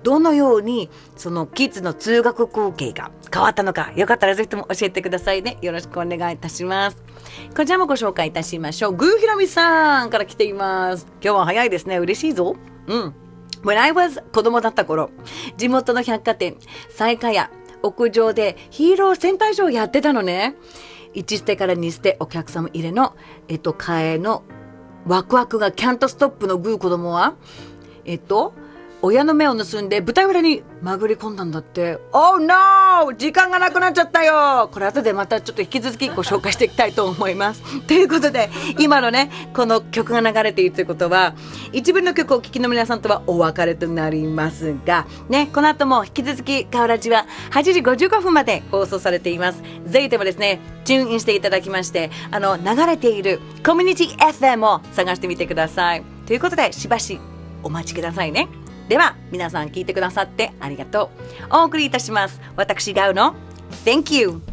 どのようにそのキッズの通学光景が変わったのか、よかったらぜひとも教えてくださいね。よろしくお願いいたします。こちらもご紹介いたしましょう。グーひろみさんから来ています。今日は早いですね。嬉しいぞ。When I was 子供だった頃、地元の百貨店西下屋屋上でヒーロー戦隊ショーやってたのね。1ステから2ステお客様入れの替えのワクワクがキャントストップのグー子供は親の目を盗んで舞台裏に潜り込んだんだって。Oh no! 時間がなくなっちゃったよ。これ後でまたちょっと引き続きご紹介していきたいと思います。ということで、今のね、この曲が流れているということは、一部の曲をお聴きの皆さんとはお別れとなりますが、ね、この後も引き続き、カオラジは8時55分まで放送されています。ぜひともですね、チューンインしていただきまして、流れているコミュニティ FM を探してみてください。ということで、しばしお待ちくださいね。では皆さん聞いてくださってありがとう。お送りいたします。私ガウの Thank you。